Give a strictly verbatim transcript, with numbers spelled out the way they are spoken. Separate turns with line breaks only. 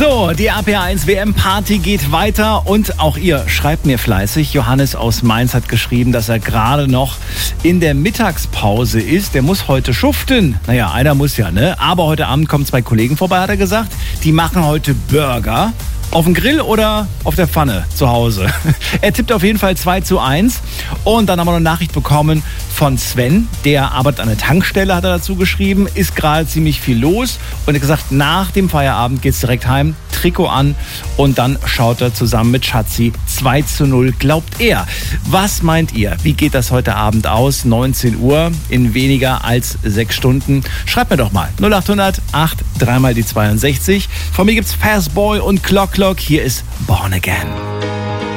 So, die A P eins W M-Party geht weiter und auch ihr schreibt mir fleißig. Johannes aus Mainz hat geschrieben, dass er gerade noch in der Mittagspause ist. Der muss heute schuften. Naja, einer muss ja, ne? Aber heute Abend kommen zwei Kollegen vorbei, hat er gesagt. Die machen heute Burger. Auf dem Grill oder auf der Pfanne zu Hause? Er tippt auf jeden Fall zwei zu eins. Und dann haben wir noch eine Nachricht bekommen von Sven. Der arbeitet an der Tankstelle, hat er dazu geschrieben. Ist gerade ziemlich viel los. Und er hat gesagt, nach dem Feierabend geht's direkt heim. Trikot an. Und dann schaut er zusammen mit Schatzi zwei zu null, glaubt er. Was meint ihr? Wie geht das heute Abend aus? neunzehn Uhr in weniger als sechs Stunden. Schreibt mir doch mal. null acht hundert acht dreimal die zweiundsechzig. Von mir gibt's Fastboy und Clock Clock. Hier ist Born Again.